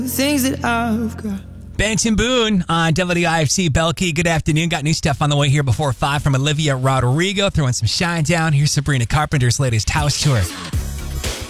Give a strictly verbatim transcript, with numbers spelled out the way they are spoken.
things that I've got. Benton Boone on W I F C Belkey. Good afternoon. Got new stuff on the way here before five from Olivia Rodrigo. Throwing some shine down. Here's Sabrina Carpenter's latest house tour.